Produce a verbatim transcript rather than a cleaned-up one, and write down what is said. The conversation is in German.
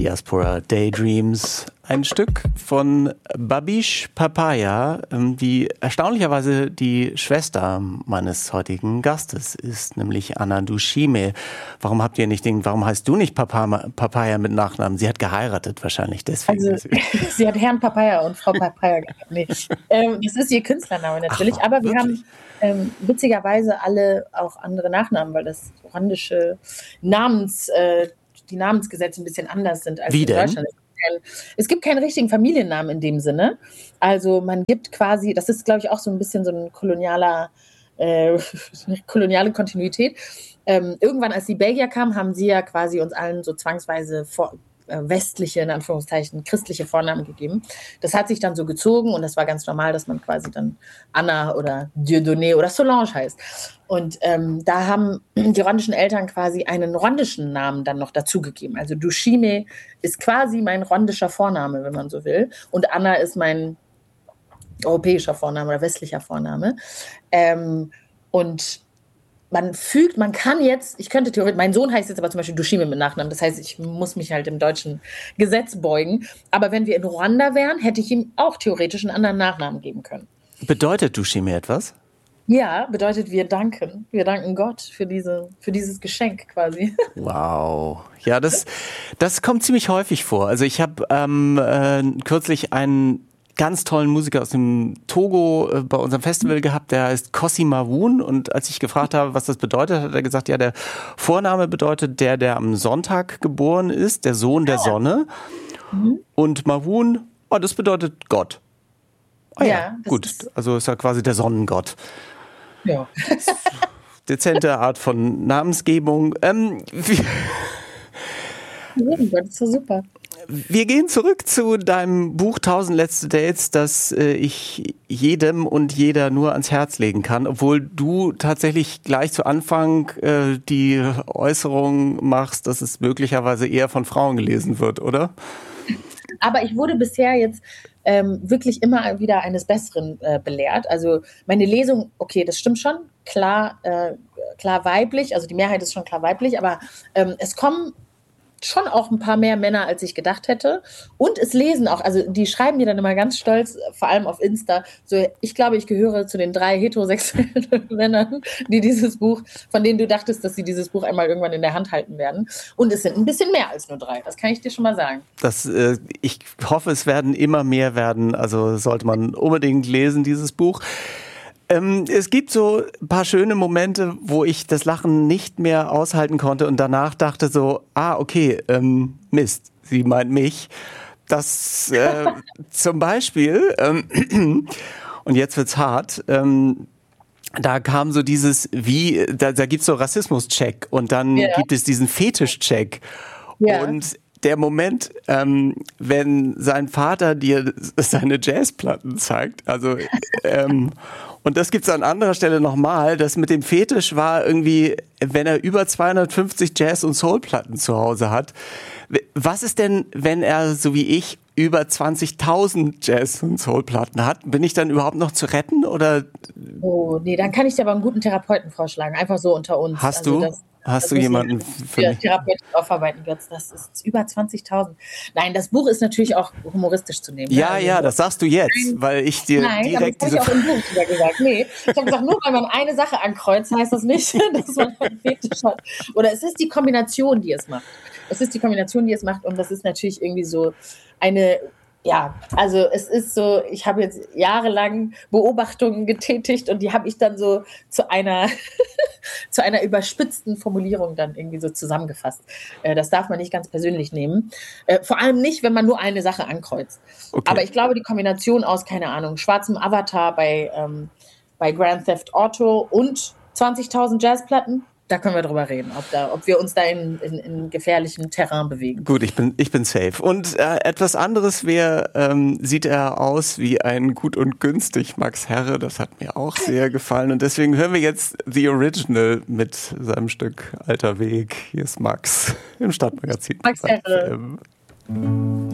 Diaspora Daydreams. Ein Stück von Babish Papaya, die erstaunlicherweise die Schwester meines heutigen Gastes ist, nämlich Anna Dushime. Warum habt ihr nicht den, warum heißt du nicht Papaya, Papaya mit Nachnamen? Sie hat geheiratet wahrscheinlich, deswegen. Also, sie hat Herrn Papaya und Frau Papaya gehabt. Nee. Ähm, das ist ihr Künstlername natürlich, Ach, aber wir wirklich? haben ähm, witzigerweise alle auch andere Nachnamen, weil das ruandische Namens, äh, die Namensgesetze ein bisschen anders sind als Wie in denn? Deutschland. Es gibt keinen richtigen Familiennamen in dem Sinne. Also man gibt quasi, das ist glaube ich auch so ein bisschen so ein kolonialer, äh, koloniale Kontinuität. Ähm, irgendwann, als die Belgier kamen, haben sie ja quasi uns allen so zwangsweise vor, äh, westliche, in Anführungszeichen, christliche Vornamen gegeben. Das hat sich dann so gezogen und das war ganz normal, dass man quasi dann Anna oder Dieudonné oder Solange heißt. Und ähm, da haben die rwandischen Eltern quasi einen rwandischen Namen dann noch dazugegeben. Also Dushime ist quasi mein rwandischer Vorname, wenn man so will. Und Anna ist mein europäischer Vorname oder westlicher Vorname. Ähm, und man fügt, man kann jetzt, ich könnte theoretisch, mein Sohn heißt jetzt aber zum Beispiel Dushime mit Nachnamen, das heißt, ich muss mich halt im deutschen Gesetz beugen. Aber wenn wir in Ruanda wären, hätte ich ihm auch theoretisch einen anderen Nachnamen geben können. Bedeutet Dushime etwas? Ja, bedeutet wir danken. Wir danken Gott für, diese, für dieses Geschenk quasi. Wow. Ja, das, das kommt ziemlich häufig vor. Also ich habe ähm, äh, kürzlich einen ganz tollen Musiker aus dem Togo äh, bei unserem Festival gehabt, der heißt Kossi Mawun. Und als ich gefragt habe, was das bedeutet, hat er gesagt, ja, der Vorname bedeutet der, der am Sonntag geboren ist, der Sohn der Sonne. Mhm. Und Mawun, oh, das bedeutet Gott. Ah ja, ja gut. Ist also ist ja quasi der Sonnengott. Ja. Dezente Art von Namensgebung. Ähm, wir, das ist so super. Wir gehen zurück zu deinem Buch tausend letzte Dates, das äh, ich jedem und jeder nur ans Herz legen kann, obwohl du tatsächlich gleich zu Anfang äh, die Äußerung machst, dass es möglicherweise eher von Frauen gelesen wird, oder? Aber ich wurde bisher jetzt ähm, wirklich immer wieder eines Besseren äh, belehrt. Also meine Lesung, okay, das stimmt schon, klar, äh, klar weiblich, also die Mehrheit ist schon klar weiblich, aber ähm, es kommen schon auch ein paar mehr Männer, als ich gedacht hätte. Und es lesen auch, also die schreiben mir dann immer ganz stolz, vor allem auf Insta, so, ich glaube, ich gehöre zu den drei heterosexuellen Männern, die dieses Buch, von denen du dachtest, dass sie dieses Buch einmal irgendwann in der Hand halten werden. Und es sind ein bisschen mehr als nur drei, das kann ich dir schon mal sagen. Das, äh, ich hoffe, es werden immer mehr werden, also sollte man unbedingt lesen, dieses Buch. Ähm, es gibt so ein paar schöne Momente, wo ich das Lachen nicht mehr aushalten konnte und danach dachte so, ah, okay, ähm, Mist, sie meint mich. Das äh, zum Beispiel, ähm, und jetzt wird's hart, ähm, da kam so dieses, wie, da, da gibt's so Rassismus-Check und dann ja. gibt es diesen Fetisch-Check. Ja. Und der Moment, ähm, wenn sein Vater dir seine Jazzplatten zeigt, also ähm, und das gibt's an anderer Stelle nochmal, das mit dem Fetisch war irgendwie, wenn er über zweihundertfünfzig Jazz- und Soul-Platten zu Hause hat. Was ist denn, wenn er, so wie ich, über zwanzigtausend Jazz- und Soul-Platten hat? Bin ich dann überhaupt noch zu retten, oder? Oh, nee, dann kann ich dir aber einen guten Therapeuten vorschlagen, einfach so unter uns. Hast also du? Das, Hast das du jemanden für mich? Therapeuten aufarbeiten würdest, das ist über zwanzigtausend. Nein, das Buch ist natürlich auch humoristisch zu nehmen. Ja, also ja, das sagst du jetzt, nein, weil ich dir nein, direkt aber das habe ich auch im Buch wieder gesagt. Nee, ich habe gesagt, nur weil man eine Sache ankreuzt, heißt das nicht, dass man einen Fetisch hat. Oder es ist die Kombination, die es macht. Es ist die Kombination, die es macht, und das ist natürlich irgendwie so eine... Ja, also es ist so, ich habe jetzt jahrelang Beobachtungen getätigt und die habe ich dann so zu einer zu einer überspitzten Formulierung dann irgendwie so zusammengefasst. Äh, das darf man nicht ganz persönlich nehmen. Äh, vor allem nicht, wenn man nur eine Sache ankreuzt. Okay. Aber ich glaube, die Kombination aus, keine Ahnung, schwarzem Avatar bei, ähm, bei Grand Theft Auto und zwanzigtausend Jazzplatten, da können wir drüber reden, ob, da, ob wir uns da in, in, in gefährlichen Terrain bewegen. Gut, ich bin, ich bin safe. Und äh, etwas anderes wäre, ähm, sieht er aus wie ein Gut und Günstig Max Herre. Das hat mir auch sehr gefallen. Und deswegen hören wir jetzt The Original mit seinem Stück Alter Weg. Hier ist Max im Stadtmagazin. Max Herre.